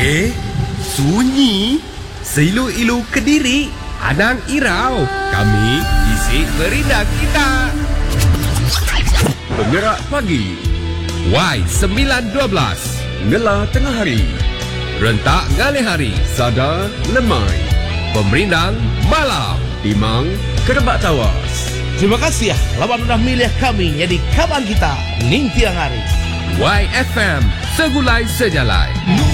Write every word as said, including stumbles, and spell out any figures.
Eh, sunyi. Seilu-ilu Kediri, Anang Irau. Kami isi berindah kita. Penggerak pagi, Y sembilan dua belas. Ngela tengah hari, Rentak Ngalih Hari. Sada lemai, Pemerindang Malam. Timang kerebak tawas. Terima kasih ya, lawan sudah milih kami jadi kawan kita ning tiang hari. Y F M, segulai sejalai.